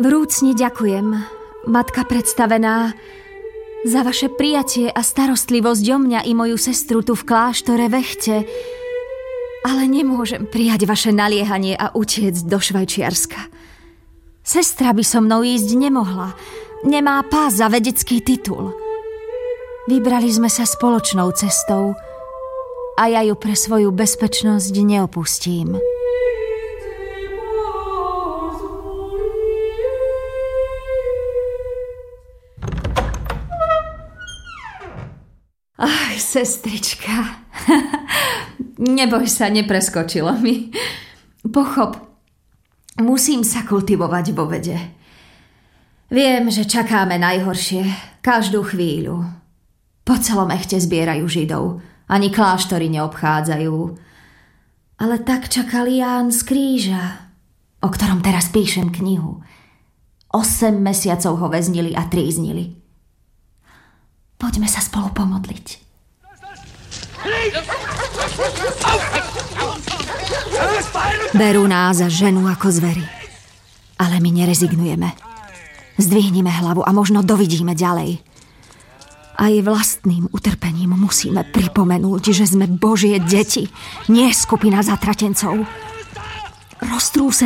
Vrúcne ďakujem, matka predstavená, za vaše prijatie a starostlivosť o mňa i moju sestru tu v kláštore Vechte, ale nemôžem prijať vaše naliehanie a utiecť do Švajčiarska. Sestra by so mnou ísť nemohla, nemá pás za vedecký titul. Vybrali sme sa spoločnou cestou a ja ju pre svoju bezpečnosť neopustím. Ach, sestrička. Neboj sa, nepreskočilo mi. Pochop, musím sa kultivovať vo vede. Viem, že čakáme najhoršie, každú chvíľu. Po celom Echte zbierajú Židov, ani kláštory neobchádzajú. Ale tak čakal Ján z Kríža, o ktorom teraz píšem knihu. 8 mesiacov ho väznili a tríznili. Poďme sa spolu pomodliť. Berú nás za ženu ako zvery. Ale my nerezignujeme. Zdvihnime hlavu a možno dovidíme ďalej. Aj vlastným utrpením musíme pripomenúť, že sme Božie deti, nie skupina zatratencov. Roztrúsený